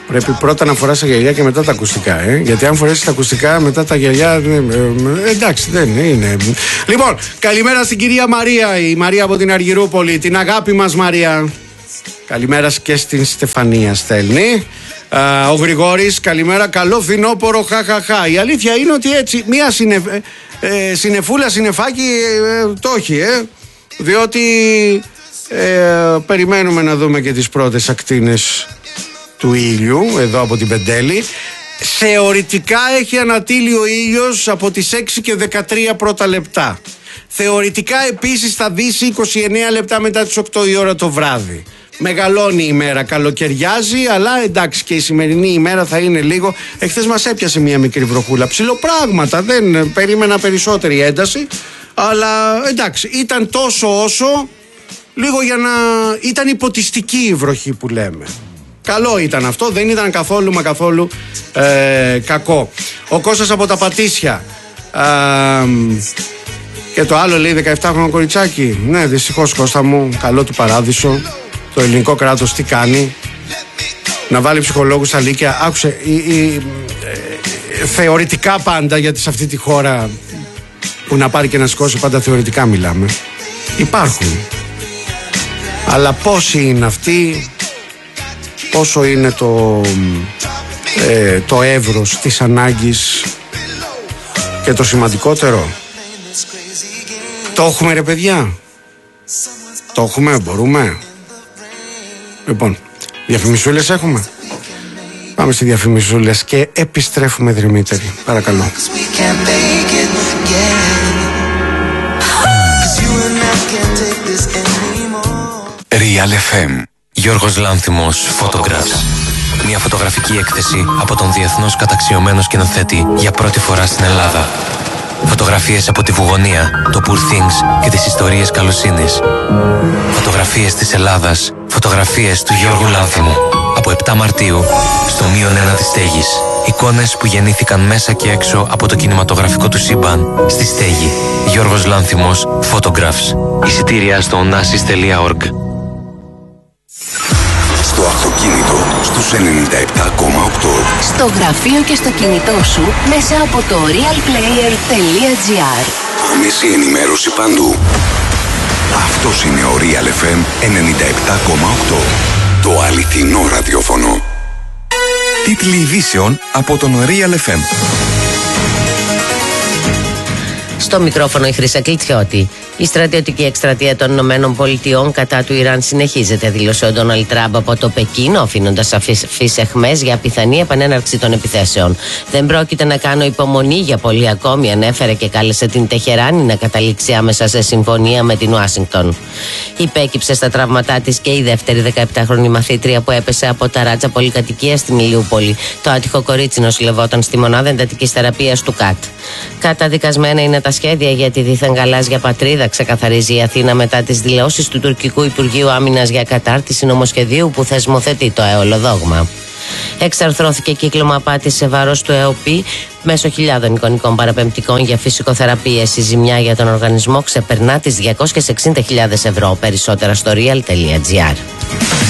Πρέπει πρώτα να φοράς τα γυαλιά και μετά τα ακουστικά, γιατί αν φορέσεις τα ακουστικά μετά τα γυαλιά, εντάξει, δεν είναι. Λοιπόν, καλημέρα στην κυρία Μαρία, η Μαρία από την Αργυρούπολη, την αγάπη μας Μαρία. Καλημέρα και στην Στεφανία στέλνει. Ο Γρηγόρης, καλημέρα, καλό φθινόπωρο, χαχαχά. Η αλήθεια είναι ότι έτσι μία συνεφούλα, συνεφάκι το έχει, διότι περιμένουμε να δούμε και τις πρώτες ακτίνες του ήλιου εδώ από την Πεντέλη. Θεωρητικά έχει ανατείλει ο ήλιος από τις 6 και 13 πρώτα λεπτά. Θεωρητικά επίσης θα δύσει 29 λεπτά μετά τις 8 η ώρα το βράδυ. Μεγαλώνει η ημέρα, καλοκαιριάζει, αλλά εντάξει, και η σημερινή ημέρα θα είναι λίγο. Εχθές μας έπιασε μια μικρή βροχούλα. Ψιλοπράγματα, δεν περίμενα περισσότερη ένταση, αλλά εντάξει, ήταν τόσο όσο, λίγο για να. Ήταν υποτιστική η βροχή που λέμε. Καλό ήταν αυτό, δεν ήταν καθόλου μα καθόλου κακό. Ο Κώστας από τα Πατήσια. Και το άλλο λέει 17χρονο κοριτσάκι. Ναι, δυστυχώς Κώστα μου, καλό του παράδεισο. Το ελληνικό κράτος τι κάνει? Να βάλει ψυχολόγους στα λύκεια. Άκουσε, θεωρητικά πάντα, γιατί σε αυτή τη χώρα που να πάρει και να σηκώσει πάντα θεωρητικά μιλάμε, υπάρχουν. Αλλά πόσοι είναι αυτοί, πόσο είναι το εύρος της ανάγκης, και το σημαντικότερο, το έχουμε ρε παιδιά? Το έχουμε, μπορούμε? Λοιπόν, διαφημισούλες έχουμε? Πάμε στη διαφημισούλες και επιστρέφουμε δρυμύτεροι. Παρακαλώ. Real FM. Γιώργος Λάνθιμος, Photographs. Μια φωτογραφική έκθεση από τον διεθνώς καταξιωμένο σκηνοθέτη για πρώτη φορά στην Ελλάδα. Φωτογραφίες από τη Βουγωνία, το Poor Things και τις ιστορίες καλοσύνης. Φωτογραφίες της Ελλάδας, φωτογραφίες του Γιώργου Λάνθιμου. Από 7 Μαρτίου, στο -1 της Στέγης. Εικόνες που γεννήθηκαν μέσα και έξω από το κινηματογραφικό του σύμπαν στη Στέγη. Γιώργος Λάνθιμος, Photographs. Εισιτήρια στο onassis.org. Στο αυτοκίνητο στους 97,8. Στο γραφείο και στο κινητό σου μέσα από το realplayer.gr. Άμεση ενημέρωση παντού. Αυτός είναι ο Real FM 97,8. Το αληθινό ραδιόφωνο. Τίτλοι ειδήσεων από τον Real FM. Στο μικρόφωνο η Χρύσα Κλιτσιώτη. Η στρατιωτική εκστρατεία των ΗΠΑ κατά του Ιράν συνεχίζεται, δήλωσε ο Ντόναλντ Τραμπ από το Πεκίνο, αφήνοντας σαφείς αιχμές για πιθανή επανέναρξη των επιθέσεων. Δεν πρόκειται να κάνω υπομονή για πολύ ακόμη, ανέφερε και κάλεσε την Τεχεράνη να καταλήξει άμεσα σε συμφωνία με την Ουάσιγκτον. Υπέκυψε στα τραύματά της και η δεύτερη 17χρονη μαθήτρια που έπεσε από ταράτσα πολυκατοικία στην Ηλιούπολη. Το άτυχο κορίτσι νοσηλευόταν στη μονάδα εντατικής θεραπείας του ΚΑΤ. Καταδικασμένα είναι τα σχέδια για τη δίθεν γαλάζια πατρίδα, ξεκαθαρίζει η Αθήνα μετά τις δηλώσεις του τουρκικού Υπουργείου Άμυνας για κατάρτιση νομοσχεδίου που θεσμοθετεί το έολο δόγμα. Εξαρθρώθηκε κύκλωμα απάτης σε βάρος του ΕΟΠΗ μέσω χιλιάδων εικονικών παραπεμπτικών για φυσικοθεραπείες. Η ζημιά για τον οργανισμό ξεπερνά τις 260.000 ευρώ. Περισσότερα στο real.gr.